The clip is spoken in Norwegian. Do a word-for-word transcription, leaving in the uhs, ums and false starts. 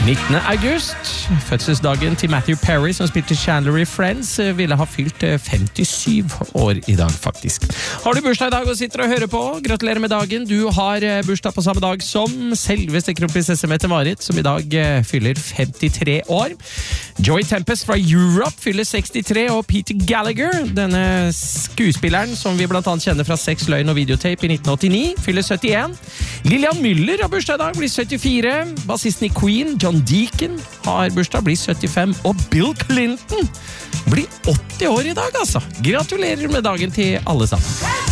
nittende august, fødselsdagen til Matthew Perry, som spilte Chandler i Friends, ville ha fylt femtisju år i dag, faktisk. Har du bursdag i dag og sitter og hører på? Gratulerer med dagen. Du har bursdag på samme dag som selveste kronprinsesse Mette-Marit, som i dag fyller femtitre år. Joey Tempest fra Europe fyller sekstitre, og Peter Gallagher, denne skuespilleren som vi blant annet kjenner fra Sex, Løgn og Videotape i nitten åttini, fyller syttien. Lillian Müller har bursdag i dag, blir syttifire. Bassisten i Queen, John Deacon, har bursdag, blir syttifem. Og Bill Clinton blir åtti år i dag, altså. Gratulerer med dagen til alle sammen.